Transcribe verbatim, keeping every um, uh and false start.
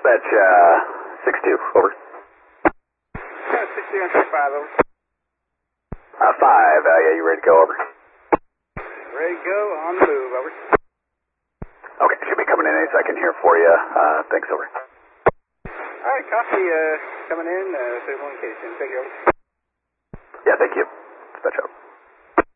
Dispatch, uh, six two, over. six two on five, over. Uh, five, uh, yeah, you ready to go, over? Ready to go, on the move, over. Okay, should be coming in any second here for you. Uh, thanks, over. Alright, copy, uh, coming in, uh, suitable indication. Take it over. Yeah, thank you. Dispatch out.